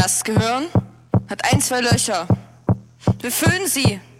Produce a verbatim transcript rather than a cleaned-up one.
Das Gehirn hat ein, zwei Löcher. Wir füllen sie